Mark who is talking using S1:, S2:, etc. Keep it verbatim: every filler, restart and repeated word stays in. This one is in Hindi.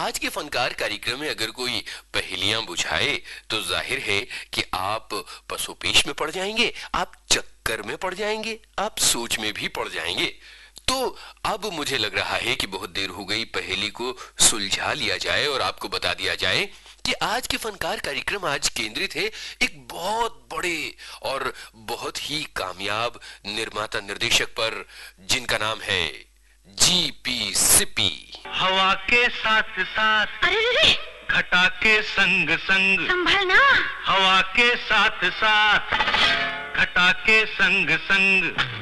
S1: आज के फनकार कार्यक्रम में अगर कोई पहेलियां बुझाए तो जाहिर है कि आप पसोपेश में पड़ जाएंगे, आप चक्कर में पड़ जाएंगे, आप सोच में भी पड़ जाएंगे। तो अब मुझे लग रहा है कि बहुत देर हो गई, पहेली को सुलझा लिया जाए और आपको बता दिया जाए कि आज के फनकार कार्यक्रम आज केंद्रित है एक बहुत बड़े और बहुत ही कामयाब निर्माता निर्देशक पर, जिनका नाम है जीपी सिपी।
S2: हवा के साथ साथ,
S3: अरे रे,
S2: घटा के संग संग,
S3: संभलना।
S2: हवा के साथ साथ, घटा के संग संग,